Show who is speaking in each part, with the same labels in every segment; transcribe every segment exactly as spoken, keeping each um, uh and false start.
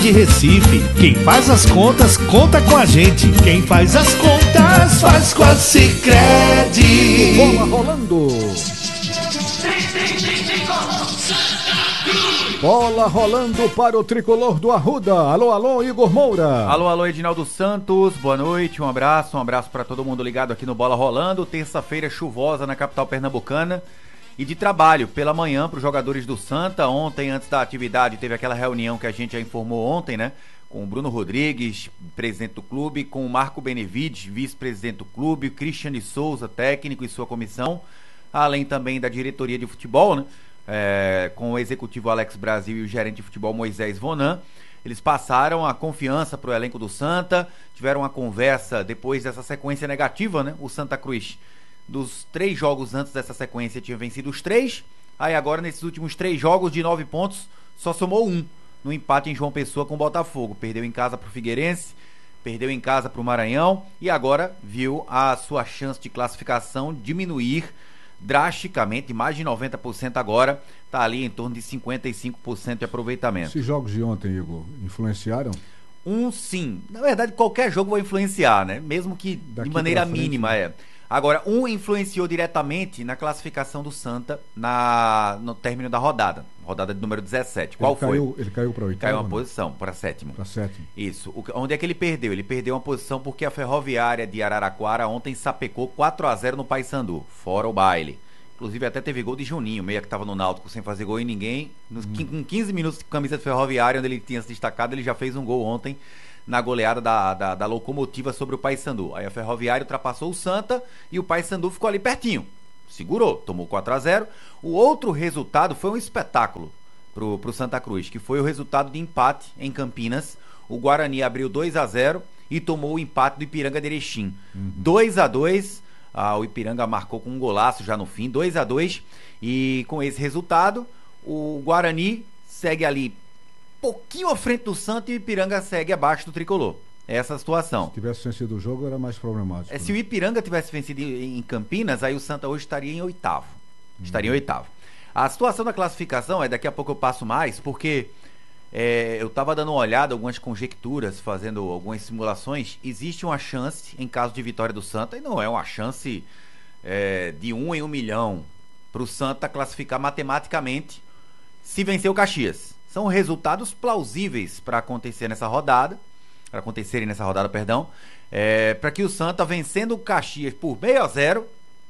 Speaker 1: de Recife. Quem faz as contas, conta com a gente. Quem faz as contas, faz com a Sicredi.
Speaker 2: Bola rolando. Bola rolando para o tricolor do Arruda. Alô, alô, Igor Moura.
Speaker 3: Alô, alô, Edinaldo Santos. Boa noite, um abraço, um abraço para todo mundo ligado aqui no Bola Rolando. Terça-feira chuvosa na capital pernambucana e de trabalho pela manhã para os jogadores do Santa. Ontem, antes da atividade, teve aquela reunião que a gente já informou ontem, né? Com o Bruno Rodrigues, presidente do clube, com o Marco Benevides, vice-presidente do clube, o Cristiane Souza, técnico e sua comissão, além também da diretoria de futebol, né? É, com o executivo Alex Brasil e o gerente de futebol Moisés Vonan. Eles passaram a confiança para o elenco do Santa, tiveram uma conversa depois dessa sequência negativa, né? O Santa Cruz, dos três jogos antes dessa sequência, tinha vencido os três, aí agora nesses últimos três jogos de nove pontos, só somou um, no empate em João Pessoa com o Botafogo. Perdeu em casa para o Figueirense, perdeu em casa para o Maranhão e agora viu a sua chance de classificação diminuir drasticamente, mais de noventa por cento agora, está ali em torno de cinquenta e cinco por cento de aproveitamento.
Speaker 2: Esses jogos de ontem, Igor, influenciaram?
Speaker 3: Um sim, na verdade qualquer jogo vai influenciar, né? Mesmo que
Speaker 2: Daqui
Speaker 3: de maneira
Speaker 2: frente,
Speaker 3: mínima,
Speaker 2: né?
Speaker 3: é. Agora, um influenciou diretamente na classificação do Santa na, no término da rodada, rodada de número dezessete. Qual
Speaker 2: ele
Speaker 3: foi?
Speaker 2: Caiu, ele caiu para oitavo?
Speaker 3: Caiu uma
Speaker 2: né?
Speaker 3: posição, para sétimo.
Speaker 2: Para sétimo.
Speaker 3: Isso. O, onde é que ele perdeu? Ele perdeu uma posição porque a Ferroviária de Araraquara ontem sapecou quatro a zero no Paysandu, fora o baile. Inclusive até teve gol de Juninho, meia que estava no Náutico sem fazer gol em ninguém. Nos, hum. Com quinze minutos de camisa de Ferroviária, onde ele tinha se destacado, ele já fez um gol ontem na goleada da, da, da Locomotiva sobre o Paysandu. Aí a Ferroviária ultrapassou o Santa e o Paysandu ficou ali pertinho. Segurou, tomou quatro a zero. O outro resultado foi um espetáculo pro, pro Santa Cruz, que foi o resultado de empate em Campinas. O Guarani abriu dois a zero e tomou o empate do Ipiranga de Erechim. Uhum. dois a dois. Ah, o Ipiranga marcou com um golaço já no fim, dois a dois, e com esse resultado o Guarani segue ali pouquinho à frente do Santa e o Ipiranga segue abaixo do Tricolor. Essa é a situação.
Speaker 2: Se tivesse vencido o jogo era mais problemático.
Speaker 3: É, se o Ipiranga tivesse vencido em Campinas, aí o Santa hoje estaria em oitavo. Hum. Estaria em oitavo. A situação da classificação, é daqui a pouco eu passo mais, porque é, eu estava dando uma olhada, algumas conjecturas, fazendo algumas simulações. Existe uma chance, em caso de vitória do Santa, e não é uma chance é, de um em um milhão, para o Santa classificar matematicamente se vencer o Caxias. São resultados plausíveis para acontecer nessa rodada, para acontecerem nessa rodada, perdão, é, para que o Santa, vencendo o Caxias por meio a zero,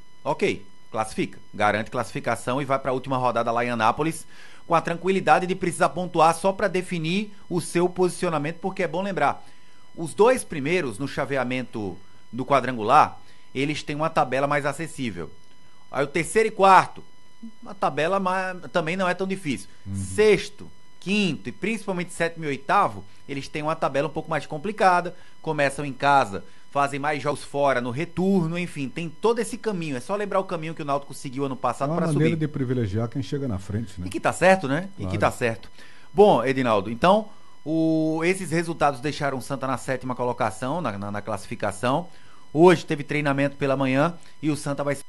Speaker 3: ok, classifica, garante classificação e vai para a última rodada lá em Anápolis, com a tranquilidade de precisar pontuar só para definir o seu posicionamento, porque é bom lembrar, os dois primeiros no chaveamento do quadrangular, eles têm uma tabela mais acessível. Aí o terceiro e quarto, uma tabela mais, também não é tão difícil. Uhum. Sexto, quinto e principalmente sétimo e oitavo, eles têm uma tabela um pouco mais complicada, começam em casa, fazem mais jogos fora, no retorno, enfim, tem todo esse caminho. É só lembrar o caminho que o Náutico seguiu ano passado para subir. É uma maneira
Speaker 2: de privilegiar quem chega na frente, né?
Speaker 3: E que tá certo, né? Claro. E que tá certo. Bom, Edinaldo, então, o, esses resultados deixaram o Santa na sétima colocação, na, na, na classificação. Hoje teve treinamento pela manhã e o Santa vai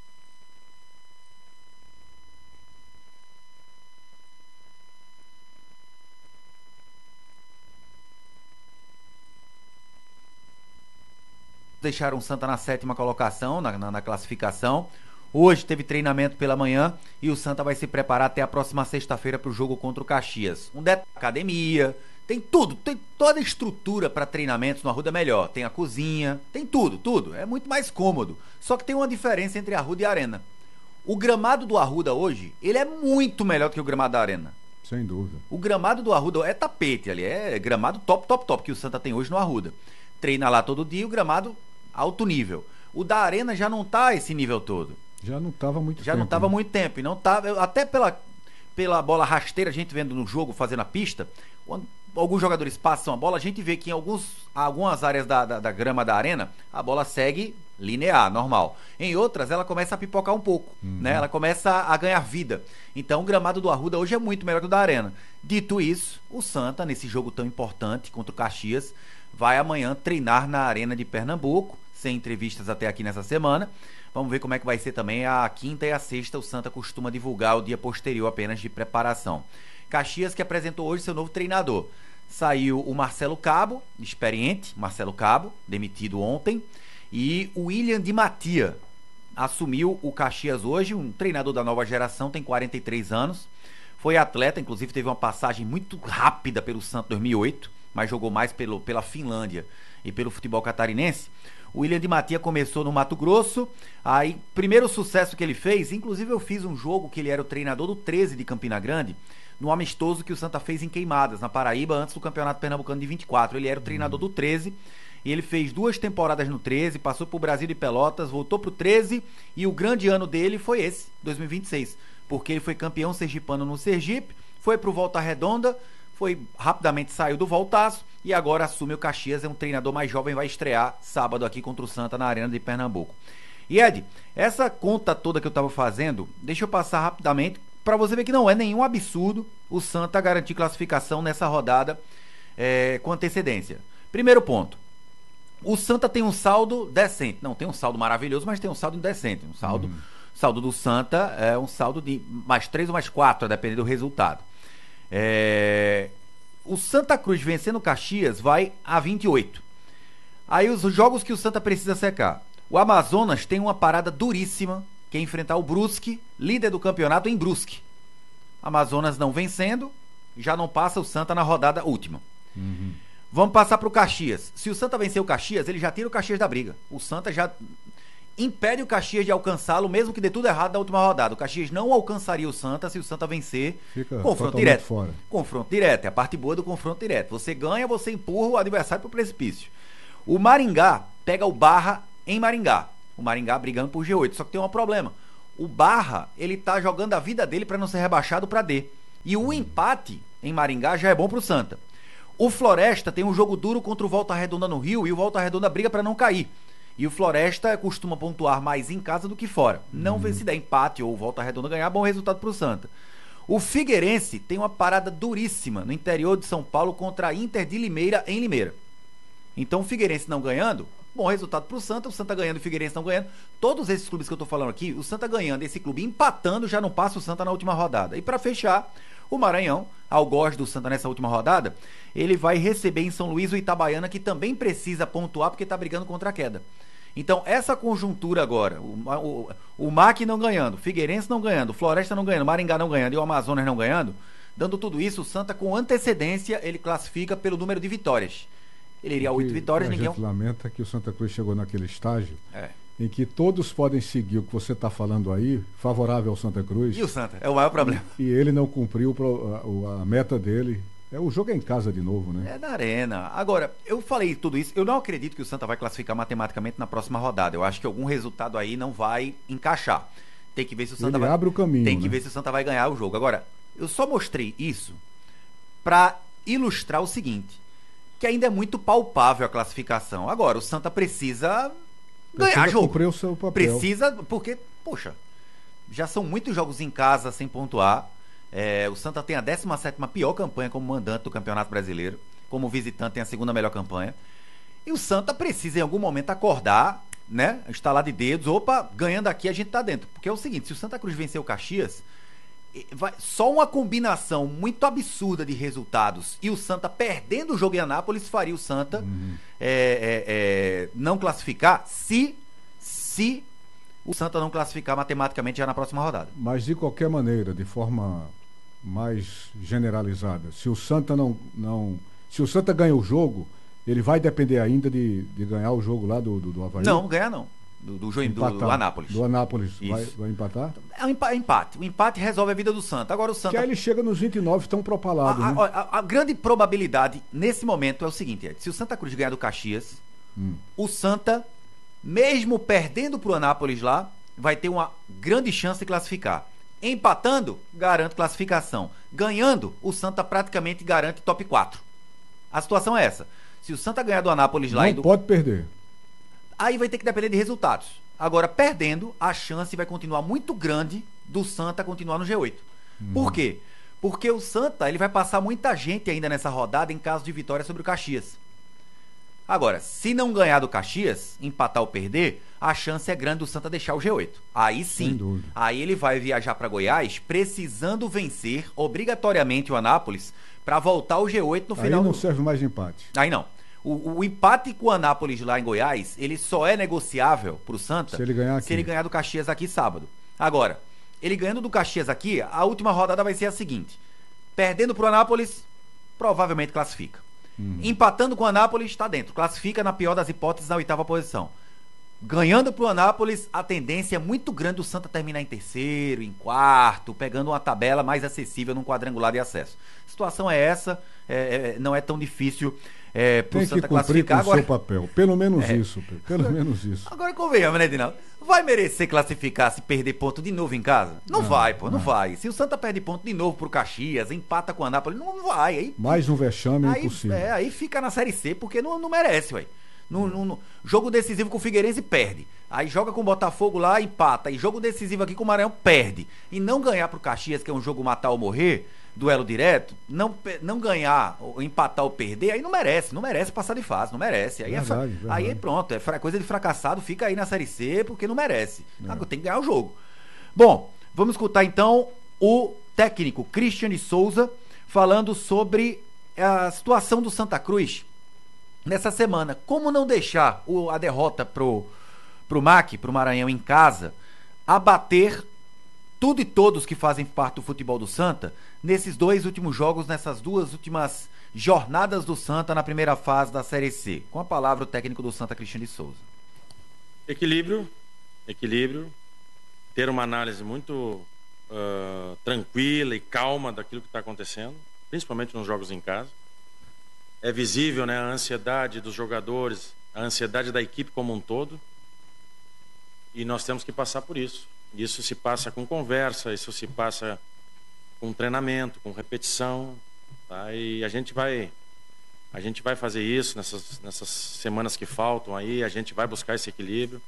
Speaker 3: deixaram o Santa na sétima colocação, na, na, na classificação. Hoje teve treinamento pela manhã e o Santa vai se preparar até a próxima sexta-feira para o jogo contra o Caxias. Um detalhe, academia, tem tudo, tem toda a estrutura para treinamentos no Arruda melhor. Tem a cozinha, tem tudo, tudo. É muito mais cômodo. Só que tem uma diferença entre Arruda e Arena. O gramado do Arruda hoje, ele é muito melhor do que o gramado da Arena.
Speaker 2: Sem dúvida.
Speaker 3: O gramado do Arruda é tapete ali, é gramado top, top, top que o Santa tem hoje no Arruda. Treina lá todo dia, o gramado alto nível. O da Arena já não tá esse nível todo.
Speaker 2: Já não tava muito
Speaker 3: já
Speaker 2: tempo. Já
Speaker 3: não tava
Speaker 2: né?
Speaker 3: muito tempo. E não tava, até pela, pela bola rasteira, a gente vendo no jogo, fazendo a pista, quando alguns jogadores passam a bola, a gente vê que em alguns, algumas áreas da, da, da grama da Arena, a bola segue linear, normal. Em outras, ela começa a pipocar um pouco, uhum. né? Ela começa a ganhar vida. Então, o gramado do Arruda hoje é muito melhor que o da Arena. Dito isso, o Santa, nesse jogo tão importante contra o Caxias, vai amanhã treinar na Arena de Pernambuco, sem entrevistas até aqui nessa semana. Vamos ver como é que vai ser também a quinta e a sexta. O Santa costuma divulgar o dia posterior apenas de preparação. Caxias que apresentou hoje seu novo treinador. saiu o Marcelo Cabo, experiente, Marcelo Cabo, demitido ontem, e o William Di Mattia assumiu o Caxias hoje, um treinador da nova geração, tem quarenta e três anos, foi atleta, inclusive teve uma passagem muito rápida pelo Santos dois mil e oito, mas jogou mais pelo, pela Finlândia e pelo futebol catarinense. O William Di Mattia começou no Mato Grosso, aí primeiro sucesso que ele fez, inclusive eu fiz um jogo que ele era o treinador do treze de Campina Grande, no amistoso que o Santa fez em Queimadas, na Paraíba, antes do Campeonato Pernambucano de vinte e quatro. Ele era o treinador do treze, e ele fez duas temporadas no treze, passou pro Brasil de Pelotas, voltou pro treze, e o grande ano dele foi esse, dois mil e vinte e seis, porque ele foi campeão sergipano no Sergipe, foi pro Volta Redonda, foi rapidamente saiu do Voltaço, e agora assume o Caxias, é um treinador mais jovem, vai estrear sábado aqui contra o Santa na Arena de Pernambuco. E Ed, essa conta toda que eu tava fazendo, deixa eu passar rapidamente, para você ver que não é nenhum absurdo o Santa garantir classificação nessa rodada é, com antecedência. Primeiro ponto, o Santa tem um saldo decente, não tem um saldo maravilhoso, mas tem um saldo indecente, um saldo, uhum. saldo do Santa é um saldo de mais três ou mais quatro, dependendo do resultado. É, o Santa Cruz vencendo o Caxias vai a vinte e oito. Aí os jogos que o Santa precisa secar. O Amazonas tem uma parada duríssima, que é enfrentar o Brusque, líder do campeonato em Brusque. Amazonas não vencendo, já não passa o Santa na rodada última. Uhum. Vamos passar para o Caxias. Se o Santa vencer o Caxias, ele já tira o Caxias da briga. O Santa já impede o Caxias de alcançá-lo, mesmo que dê tudo errado na última rodada. O Caxias não alcançaria o Santa se o Santa vencer.
Speaker 2: Fica
Speaker 3: confronto direto.
Speaker 2: Fora.
Speaker 3: Confronto direto. É a parte boa do confronto direto. Você ganha, você empurra o adversário para o precipício. O Maringá pega o Barra em Maringá. O Maringá brigando por G oito. Só que tem um problema. O Barra, ele tá jogando a vida dele para não ser rebaixado para D. E o empate em Maringá já é bom pro Santa. O Floresta tem um jogo duro contra o Volta Redonda no Rio, e o Volta Redonda briga para não cair. E o Floresta costuma pontuar mais em casa do que fora. Não vê se der empate ou Volta Redonda ganhar, bom resultado pro Santa. O Figueirense tem uma parada duríssima no interior de São Paulo contra a Inter de Limeira em Limeira. Então o Figueirense não ganhando, bom resultado pro Santa, o Santa ganhando e o Figueirense não ganhando. Todos esses clubes que eu tô falando aqui, o Santa ganhando, esse clube empatando, já não passa o Santa na última rodada. E para fechar, o Maranhão, algoz do Santa nessa última rodada, ele vai receber em São Luís o Itabaiana, que também precisa pontuar porque tá brigando contra a queda. Então, essa conjuntura agora, o, o, o M A C não ganhando, o Figueirense não ganhando, o Floresta não ganhando, o Maringá não ganhando e o Amazonas não ganhando, dando tudo isso, o Santa com antecedência, ele classifica pelo número de vitórias. Ele iria a oito vitórias,
Speaker 2: a
Speaker 3: ninguém...
Speaker 2: A gente lamenta que o Santa Cruz chegou naquele estágio
Speaker 3: é.
Speaker 2: em que todos podem seguir o que você está falando aí, favorável ao Santa Cruz.
Speaker 3: E o Santa? É o maior problema.
Speaker 2: E, e ele não cumpriu a, a meta dele. É, o jogo é em casa de novo, né?
Speaker 3: É na arena. Agora, eu falei tudo isso, eu não acredito que o Santa vai classificar matematicamente na próxima rodada. Eu acho que algum resultado aí não vai encaixar. Tem que ver se o Santa
Speaker 2: ele
Speaker 3: vai...
Speaker 2: abre o caminho,
Speaker 3: Tem que
Speaker 2: né?
Speaker 3: ver se o Santa vai ganhar o jogo. Agora, eu só mostrei isso para ilustrar o seguinte, que ainda é muito palpável a classificação. Agora, o Santa precisa ganhar
Speaker 2: precisa
Speaker 3: jogo.
Speaker 2: Cumprir o seu papel.
Speaker 3: Precisa, porque, poxa, já são muitos jogos em casa sem pontuar. É, o Santa tem a décima sétima pior campanha como mandante do Campeonato Brasileiro. Como visitante tem a segunda melhor campanha. E o Santa precisa em algum momento acordar, né? Estalar de dedos. Opa, ganhando aqui a gente tá dentro. Porque é o seguinte, se o Santa Cruz vencer o Caxias, vai, só uma combinação muito absurda de resultados e o Santa perdendo o jogo em Anápolis faria o Santa uhum. é, é, é, não classificar se, se o Santa não classificar matematicamente já na próxima rodada.
Speaker 2: Mas de qualquer maneira, de forma mais generalizada, se o Santa não, não se o Santa ganha o jogo, ele vai depender ainda de, de ganhar o jogo lá do, do, do Avaí?
Speaker 3: Não, ganhar não. Do, do, do, do, do Anápolis.
Speaker 2: Do Anápolis. Vai, vai empatar?
Speaker 3: É um empate. O empate resolve a vida do Santa. Agora o Santa...
Speaker 2: Que aí ele chega nos vinte e nove tão propalado.
Speaker 3: A,
Speaker 2: né?
Speaker 3: a, a, a grande probabilidade nesse momento é o seguinte, Ed, se o Santa Cruz ganhar do Caxias, hum. o Santa, mesmo perdendo pro Anápolis lá, vai ter uma grande chance de classificar. Empatando, garante classificação. Ganhando, o Santa praticamente garante top quatro. A situação é essa. Se o Santa ganhar do Anápolis lá...
Speaker 2: Não
Speaker 3: e do...
Speaker 2: pode perder.
Speaker 3: Aí vai ter que depender de resultados. Agora, perdendo, a chance vai continuar muito grande do Santa continuar no G oito. Hum. Por quê? Porque o Santa ele vai passar muita gente ainda nessa rodada em caso de vitória sobre o Caxias. Agora, se não ganhar do Caxias, empatar ou perder, a chance é grande do Santa deixar o G oito. Aí sim, aí ele vai viajar para Goiás precisando vencer obrigatoriamente o Anápolis Para voltar ao G oito no final.
Speaker 2: Aí não
Speaker 3: do...
Speaker 2: serve mais empate.
Speaker 3: Aí não. O, o empate com o Anápolis lá em Goiás, ele só é negociável pro Santa
Speaker 2: se ele ganhar aqui.
Speaker 3: Se ele ganhar do Caxias aqui sábado. Agora, ele ganhando do Caxias aqui, a última rodada vai ser a seguinte: perdendo pro Anápolis, provavelmente classifica. Uhum. Empatando com o Anápolis, está dentro. Classifica, na pior das hipóteses, na oitava posição. Ganhando pro Anápolis, a tendência é muito grande do Santa terminar em terceiro, em quarto, pegando uma tabela mais acessível num quadrangular de acesso. A situação é essa, é, é, não é tão difícil é, pro
Speaker 2: Tem
Speaker 3: Santa
Speaker 2: que cumprir
Speaker 3: classificar.
Speaker 2: com o
Speaker 3: Agora...
Speaker 2: seu papel, pelo menos
Speaker 3: é.
Speaker 2: isso, pelo menos isso.
Speaker 3: Agora convenhamos, né, Edinaldo? Vai merecer classificar se perder ponto de novo em casa? Não, não vai, pô, não, não vai. Se o Santa perde ponto de novo pro Caxias, empata com o Anápolis, não vai. Aí,
Speaker 2: mais um vexame
Speaker 3: aí,
Speaker 2: é impossível.
Speaker 3: É, aí fica na Série C, porque não, não merece, ué. No, no, no jogo decisivo com o Figueirense, perde. Aí joga com o Botafogo lá, empata. E jogo decisivo aqui com o Maranhão, perde. E não ganhar pro Caxias, que é um jogo matar ou morrer, duelo direto, não, não ganhar, ou empatar ou perder, aí não merece, não merece passar de fase, não merece. Aí, verdade, é, verdade. Aí pronto, é coisa de fracassado, fica aí na Série C, porque não merece. É. Agora tem que ganhar o jogo. Bom, vamos escutar então o técnico Christian de Souza falando sobre a situação do Santa Cruz nessa semana. Como não deixar o, a derrota pro, pro M A C, pro Maranhão em casa, abater tudo e todos que fazem parte do futebol do Santa nesses dois últimos jogos, nessas duas últimas jornadas do Santa na primeira fase da Série C. Com a palavra o técnico do Santa, Christian de Souza.
Speaker 4: Equilíbrio, equilíbrio, ter uma análise muito uh, tranquila e calma daquilo que está acontecendo, principalmente nos jogos em casa. É visível, né, a ansiedade dos jogadores, a ansiedade da equipe como um todo, e nós temos que passar por isso. Isso se passa com conversa, isso se passa com treinamento, com repetição, tá? E a gente vai a gente vai fazer isso nessas, nessas semanas que faltam aí, a gente vai buscar esse equilíbrio.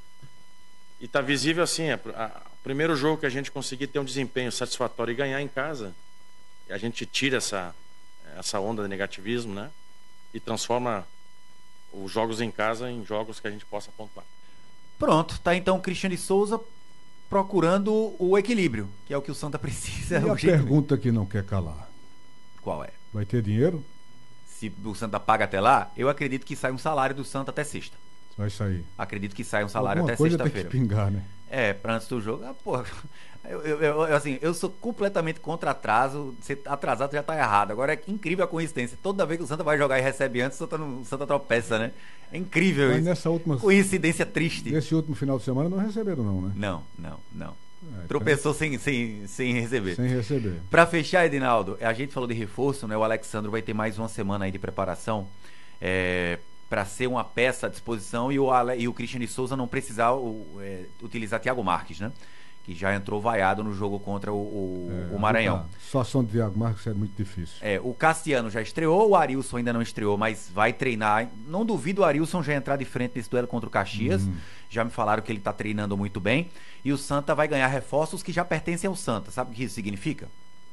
Speaker 4: E tá visível assim, a, a, o primeiro jogo que a gente conseguir ter um desempenho satisfatório e ganhar em casa, a gente tira essa, essa onda de negativismo, né? E transforma os jogos em casa em jogos que a gente possa pontuar.
Speaker 3: Pronto, tá então o Christian de Souza procurando o equilíbrio, que é o que o Santa precisa.
Speaker 2: E a pergunta que não quer calar.
Speaker 3: Qual é?
Speaker 2: Vai ter dinheiro?
Speaker 3: Se o Santa paga até lá, eu acredito que sai um salário do Santa até sexta.
Speaker 2: Vai sair.
Speaker 3: Acredito que sai um salário
Speaker 2: Alguma
Speaker 3: até
Speaker 2: coisa
Speaker 3: sexta-feira.
Speaker 2: Tem que pingar, né?
Speaker 3: É, pra antes do jogo. Ah, porra. Eu, eu, eu, assim, eu sou completamente contra atraso. Ser atrasado já tá errado. Agora é incrível a coincidência. Toda vez que o Santa vai jogar e recebe antes, o Santa, não, o Santa tropeça, né? É incrível.
Speaker 2: Mas
Speaker 3: isso.
Speaker 2: Nessa última...
Speaker 3: Coincidência triste.
Speaker 2: Nesse último final de semana não receberam, não, né?
Speaker 3: Não, não, não.
Speaker 2: É,
Speaker 3: Tropeçou então... sem, sem, sem receber.
Speaker 2: Sem receber.
Speaker 3: Pra fechar, Edinaldo, a gente falou de reforço, né? O Alexandro vai ter mais uma semana aí de preparação. É... para ser uma peça à disposição e o, Ale, e o Christian de Souza não precisar o, é, utilizar Thiago Marques, né? Que já entrou vaiado no jogo contra o, o, é, o Maranhão.
Speaker 2: A situação de Thiago Marques é muito difícil.
Speaker 3: É, o Cassiano já estreou, o Arilson ainda não estreou, mas vai treinar. Não duvido o Arilson já entrar de frente nesse duelo contra o Caxias. Hum. Já me falaram que ele está treinando muito bem. E o Santa vai ganhar reforços que já pertencem ao Santa. Sabe o que isso significa?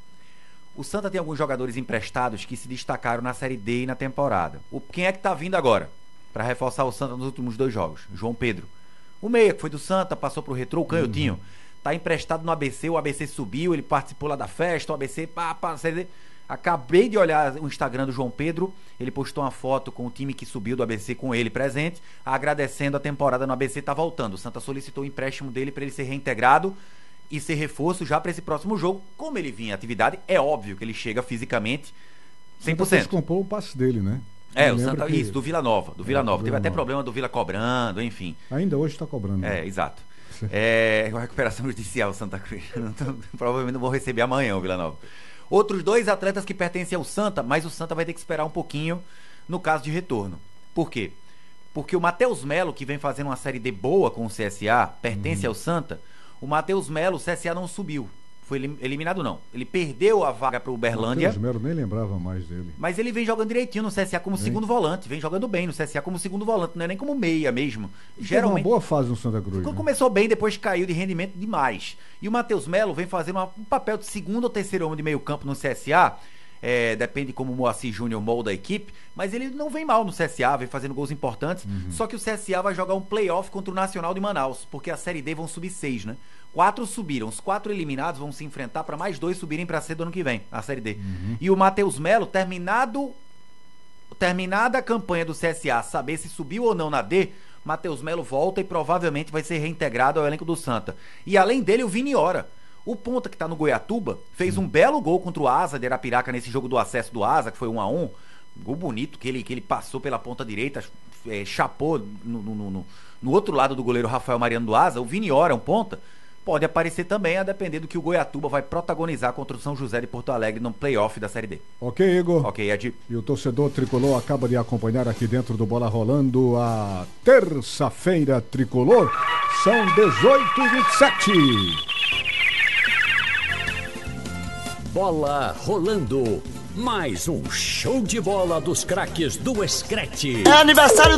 Speaker 3: O Santa tem alguns jogadores emprestados que se destacaram na Série D e na temporada. O, quem é que tá vindo agora para reforçar o Santa nos últimos dois jogos? João Pedro. O meia, que foi do Santa, passou pro Retrô, o Canhotinho. Uhum. Tá emprestado no A B C, o A B C subiu, ele participou lá da festa, o A B C... Pá, pá, Série D. Acabei de olhar o Instagram do João Pedro, ele postou uma foto com o time que subiu do A B C com ele presente, agradecendo a temporada no A B C, tá voltando. O Santa solicitou o empréstimo dele para ele ser reintegrado e ser reforço já para esse próximo jogo. Como ele vinha em atividade, é óbvio que ele chega fisicamente cem por cento.
Speaker 2: Você comprou o passe dele, né?
Speaker 3: É, o Santa, que... isso, do Vila Nova, do Vila
Speaker 2: é,
Speaker 3: Nova.
Speaker 2: do
Speaker 3: Teve
Speaker 2: Vila
Speaker 3: até
Speaker 2: Nova.
Speaker 3: problema do Vila cobrando, enfim.
Speaker 2: Ainda hoje está cobrando.
Speaker 3: É,
Speaker 2: né?
Speaker 3: exato. É, uma recuperação judicial, Santa Cruz. Provavelmente não vou receber amanhã o Vila Nova. Outros dois atletas que pertencem ao Santa, mas o Santa vai ter que esperar um pouquinho no caso de retorno. Por quê? Porque o Matheus Melo, que vem fazendo uma série D boa com o C S A, pertence uhum. ao Santa. O Matheus Melo, o C S A não subiu. Foi eliminado, não. Ele perdeu a vaga para o Uberlândia.
Speaker 2: Matheus Melo nem lembrava mais dele.
Speaker 3: Mas ele vem jogando direitinho no C S A como vem. segundo volante. Vem jogando bem no C S A como segundo volante. Não é nem como meia mesmo.
Speaker 2: Geralmente, uma boa fase no Santa Cruz.
Speaker 3: Né? Começou bem, depois caiu de rendimento demais. E o Matheus Melo vem fazendo uma, um papel de segundo ou terceiro homem de meio campo no C S A. É, depende como o Moacir Júnior molda a equipe, mas ele não vem mal no C S A, vem fazendo gols importantes, uhum. Só que o C S A vai jogar um playoff contra o Nacional de Manaus, porque a Série D vão subir seis, né? Quatro subiram, os quatro eliminados vão se enfrentar para mais dois subirem para C do ano que vem, a Série D. Uhum. E o Matheus Melo, terminado, terminada a campanha do C S A, saber se subiu ou não na D, Matheus Melo volta e provavelmente vai ser reintegrado ao elenco do Santa. E além dele, o Viniora. O ponta que tá no Goiatuba fez um belo gol contra o Asa de Arapiraca nesse jogo do acesso do Asa, que foi um a um. Gol bonito que ele, que ele passou pela ponta direita, é, chapou no, no, no, no outro lado do goleiro Rafael Mariano do Asa. O Viniora, um ponta, pode aparecer também, a depender do que o Goiatuba vai protagonizar contra o São José de Porto Alegre no playoff da Série D.
Speaker 2: Ok, Igor.
Speaker 3: Ok, Ed.
Speaker 2: E o torcedor tricolor acaba de acompanhar aqui dentro do Bola Rolando a terça-feira tricolor. São dezoito e vinte e sete.
Speaker 5: Bola rolando. Mais um show de bola dos craques do Screte.
Speaker 6: É aniversário